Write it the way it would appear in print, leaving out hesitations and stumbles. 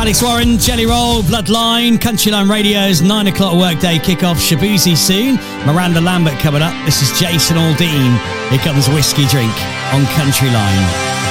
Alex Warren, Jelly Roll, Bloodline, Countryline Radio's 9 o'clock workday kickoff. Shabuzi soon. Miranda Lambert coming up. This is Jason Aldean. Here comes Whiskey Drink on Countryline.